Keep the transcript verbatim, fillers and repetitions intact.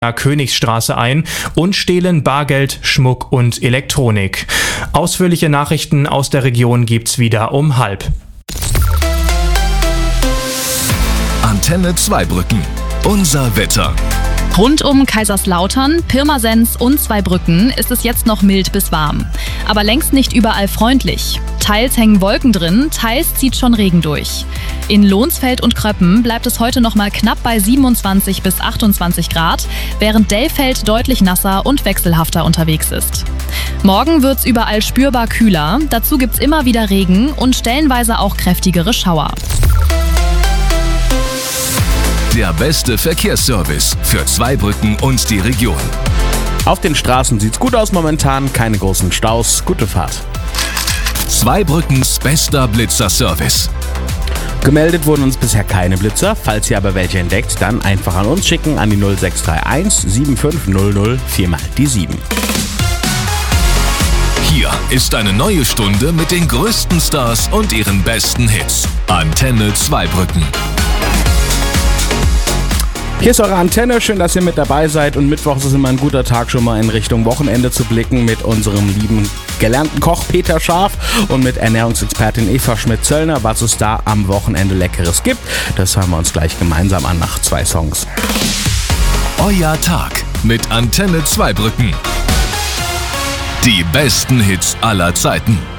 Königsstraße ein und stehlen Bargeld, Schmuck und Elektronik. Ausführliche Nachrichten aus der Region gibt's wieder um halb. Antenne Zweibrücken. Unser Wetter. Rund um Kaiserslautern, Pirmasens und Zweibrücken ist es jetzt noch mild bis warm. Aber längst nicht überall freundlich. Teils hängen Wolken drin, teils zieht schon Regen durch. In Lohnsfeld und Kröppen bleibt es heute noch mal knapp bei siebenundzwanzig bis achtundzwanzig Grad, während Dellfeld deutlich nasser und wechselhafter unterwegs ist. Morgen wird's überall spürbar kühler, dazu gibt's immer wieder Regen und stellenweise auch kräftigere Schauer. Der beste Verkehrsservice für Zweibrücken und die Region. Auf den Straßen sieht's gut aus momentan, keine großen Staus, gute Fahrt. Zweibrückens bester Blitzer-Service. Gemeldet wurden uns bisher keine Blitzer, falls ihr aber welche entdeckt, dann einfach an uns schicken an die null sechs drei eins sieben fünf null null vier mal die sieben. Hier ist eine neue Stunde mit den größten Stars und ihren besten Hits. Antenne Zweibrücken. Hier ist eure Antenne, schön, dass ihr mit dabei seid und Mittwochs ist immer ein guter Tag, schon mal in Richtung Wochenende zu blicken mit unserem lieben gelernten Koch Peter Scharf und mit Ernährungsexpertin Eva Schmidt-Zöllner, was es da am Wochenende Leckeres gibt. Das hören wir uns gleich gemeinsam an nach zwei Songs. Euer Tag mit Antenne Zweibrücken. Die besten Hits aller Zeiten.